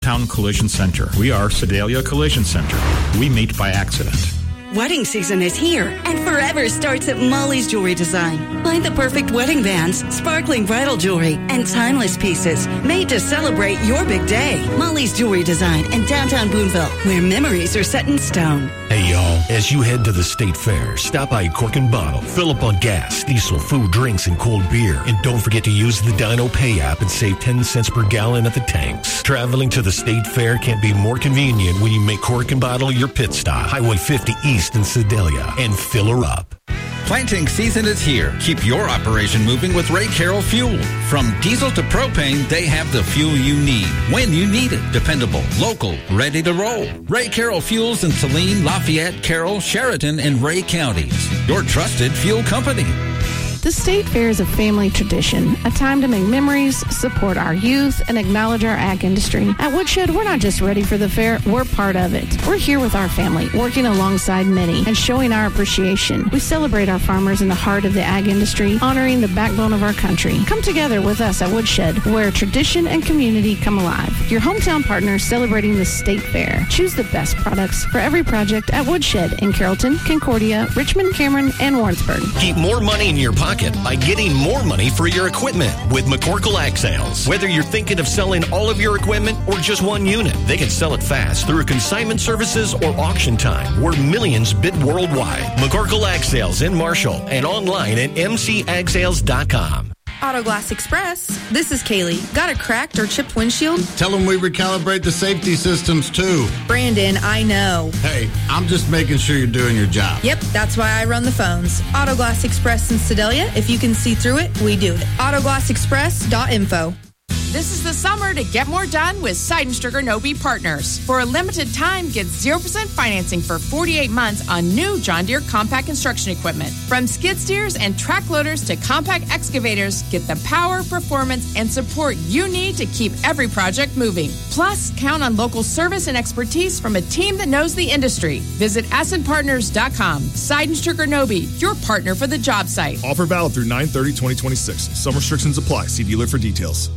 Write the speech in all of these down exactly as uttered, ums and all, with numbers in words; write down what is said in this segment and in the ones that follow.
Downtown Collision Center. We are Sedalia Collision Center. We meet by accident. Wedding season is here, and forever starts at Molly's Jewelry Design. Find the perfect wedding bands, sparkling bridal jewelry, and timeless pieces made to celebrate your big day. Molly's Jewelry Design in downtown Boonville, where memories are set in stone. Hey, y'all, as you head to the State Fair, stop by Cork and Bottle. Fill up on gas, diesel, food, drinks, and cold beer. And don't forget to use the Dino Pay app and save ten cents per gallon at the tanks. Traveling to the State Fair can't be more convenient when you make Cork and Bottle your pit stop. Highway fifty East in Sedalia, and fill her up. Planting season is here. Keep your operation moving with Ray Carroll Fuel. From diesel to propane, they have the fuel you need when you need it. Dependable, local, ready to roll. Ray Carroll Fuels in Saline, Lafayette, Carroll, Sheridan, and Ray counties. Your trusted fuel company. The State Fair is a family tradition, a time to make memories, support our youth, and acknowledge our ag industry. At Woodshed, we're not just ready for the fair, we're part of it. We're here with our family, working alongside many, and showing our appreciation. We celebrate our farmers in the heart of the ag industry, honoring the backbone of our country. Come together with us at Woodshed, where tradition and community come alive. Your hometown partner celebrating the State Fair. Choose the best products for every project at Woodshed in Carrollton, Concordia, Richmond, Cameron, and Warrensburg. Keep more money in your pocket by getting more money for your equipment with McCorkle Ag Sales. Whether you're thinking of selling all of your equipment or just one unit, they can sell it fast through consignment services or auction time, where millions bid worldwide. McCorkle Ag Sales in Marshall and online at m c ag sales dot com. Autoglass Express. This is Kaylee. Got a cracked or chipped windshield? Tell them we recalibrate the safety systems too. Brandon, I know. Hey, I'm just making sure you're doing your job. Yep, that's why I run the phones. Autoglass Express in Sedalia. If you can see through it, we do it. autoglass express dot info. This is the summer to get more done with Seidenstricker Nobe Partners. For a limited time, get zero percent financing for forty-eight months on new John Deere compact construction equipment. From skid steers and track loaders to compact excavators, get the power, performance, and support you need to keep every project moving. Plus, count on local service and expertise from a team that knows the industry. Visit asset partners dot com. Seidenstricker Nobe, your partner for the job site. Offer valid through nine thirty twenty twenty-six. Some restrictions apply. See dealer for details.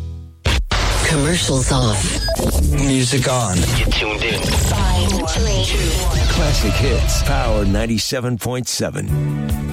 Commercials off. Music on. You tuned in. Five, three, two, one. Classic hits. Power ninety-seven point seven.